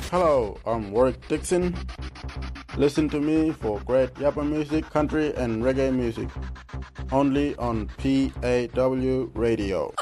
Hello, I'm Warwick Dixon. Listen to me for great Yapa music, country and reggae music. Only on PAW Radio.